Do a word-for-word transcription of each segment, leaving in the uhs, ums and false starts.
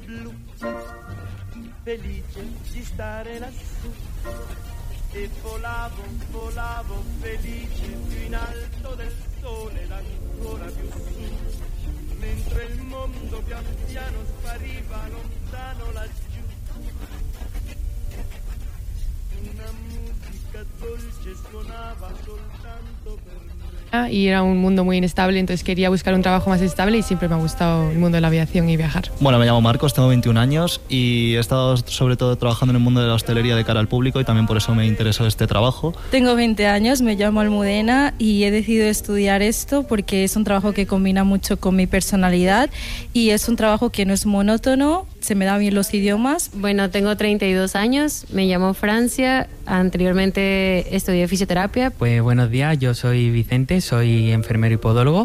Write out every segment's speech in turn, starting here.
blu, felice di stare lassù. E volavo, volavo felice più in alto del sole ed ancora più su, mentre il mondo pian piano spariva lontano laggiù. Una musica dolce suonava soltanto per me. Y era un mundo muy inestable, entonces quería buscar un trabajo más estable y siempre me ha gustado el mundo de la aviación y viajar. Bueno, me llamo Marcos, tengo veintiún años y he estado sobre todo trabajando en el mundo de la hostelería de cara al público y también por eso me interesó este trabajo. Tengo veinte años, me llamo Almudena y he decidido estudiar esto porque es un trabajo que combina mucho con mi personalidad y es un trabajo que no es monótono, se me dan bien los idiomas. Bueno, tengo treinta y dos años, me llamo Francia, anteriormente estudié fisioterapia. Pues buenos días, yo soy Vicente, soy enfermero y podólogo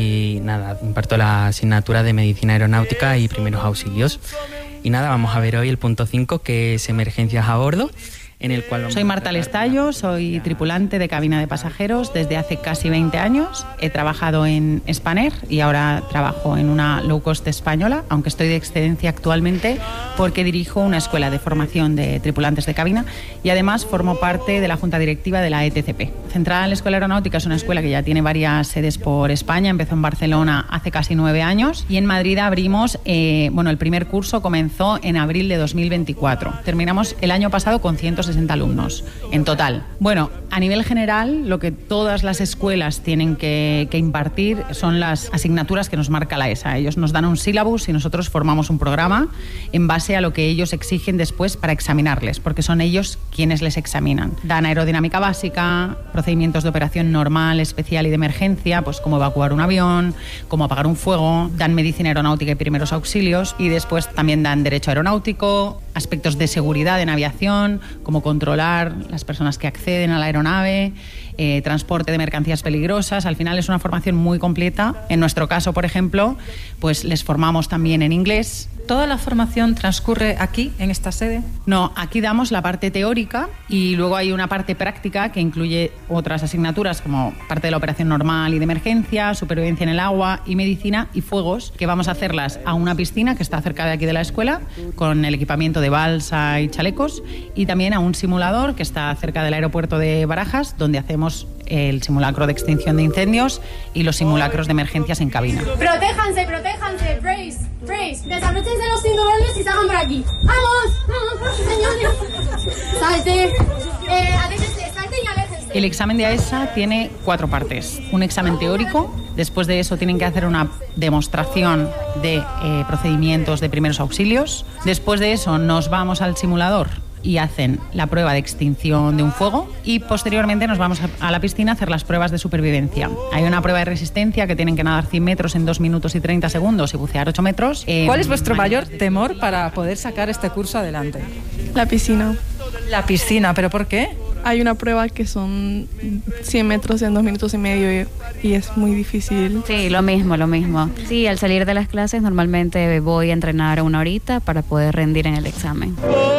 y nada, imparto la asignatura de medicina aeronáutica y primeros auxilios. Y nada, vamos a ver hoy el punto cinco, que es emergencias a bordo. En el cual soy Marta Lestallo, soy tripulante de cabina de pasajeros desde hace casi veinte años. He trabajado en Spanair y ahora trabajo en una low cost española, aunque estoy de excedencia actualmente porque dirijo una escuela de formación de tripulantes de cabina y además formo parte de la junta directiva de la E T C P. Central Escuela Aeronáutica es una escuela que ya tiene varias sedes por España, empezó en Barcelona hace casi nueve años y en Madrid abrimos, eh, bueno, el primer curso comenzó en abril de dos mil veinticuatro. Terminamos el año pasado con ciento sesenta alumnos en total. Bueno, a nivel general, lo que todas las escuelas tienen que, que impartir son las asignaturas que nos marca la E S A. Ellos nos dan un sílabus y nosotros formamos un programa en base a lo que ellos exigen después para examinarles, porque son ellos quienes les examinan. Dan aerodinámica básica, procedimientos de operación normal, especial y de emergencia, pues cómo evacuar un avión, cómo apagar un fuego, dan medicina aeronáutica y primeros auxilios y después también dan derecho aeronáutico, aspectos de seguridad en aviación, como controlar las personas que acceden a la aeronave, eh, transporte de mercancías peligrosas. Al final es una formación muy completa. En nuestro caso, por ejemplo, pues les formamos también en inglés. ¿Toda la formación transcurre aquí, en esta sede? No, aquí damos la parte teórica y luego hay una parte práctica que incluye otras asignaturas como parte de la operación normal y de emergencia, supervivencia en el agua y medicina y fuegos, que vamos a hacerlas a una piscina que está cerca de aquí de la escuela con el equipamiento de balsa y chalecos y también a un simulador que está cerca del aeropuerto de Barajas, donde hacemos el simulacro de extinción de incendios y los simulacros de emergencias en cabina. Protéjanse, protéjanse, brace, brace, desabróchense los cinturones y salgan por aquí. ¡Vamos! ¡Vamos, señores! ¡Salte! Eh, aléjense, salten y aléjense. El examen de A E S A tiene cuatro partes. Un examen teórico, después de eso tienen que hacer una demostración de eh, procedimientos de primeros auxilios. Después de eso nos vamos al simulador y hacen la prueba de extinción de un fuego y posteriormente nos vamos a la piscina a hacer las pruebas de supervivencia. Hay una prueba de resistencia que tienen que nadar cien metros en dos minutos y treinta segundos y bucear ocho metros. Eh, ¿Cuál es vuestro mayor temor para poder sacar este curso adelante? La piscina. La piscina, ¿pero por qué? Hay una prueba que son cien metros en dos minutos y medio y, y es muy difícil. Sí, lo mismo, lo mismo. Sí, al salir de las clases normalmente voy a entrenar una horita para poder rendir en el examen.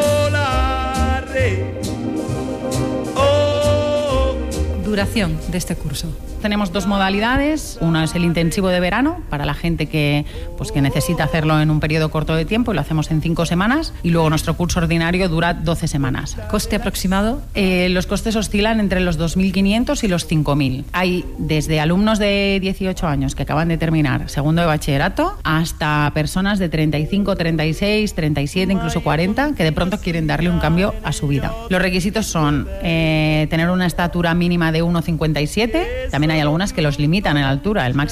Duración de este curso. Tenemos dos modalidades. Uno es el intensivo de verano, para la gente que, pues, que necesita hacerlo en un periodo corto de tiempo y lo hacemos en cinco semanas. Y luego nuestro curso ordinario dura doce semanas. ¿Coste aproximado? Eh, los costes oscilan entre los dos mil quinientos y los cinco mil. Hay desde alumnos de dieciocho años que acaban de terminar segundo de bachillerato hasta personas de treinta y cinco, treinta y seis, treinta y siete, incluso cuarenta, que de pronto quieren darle un cambio a su vida. Los requisitos son eh, tener una estatura mínima de uno cincuenta y siete, también hay algunas que los limitan en altura, el máximo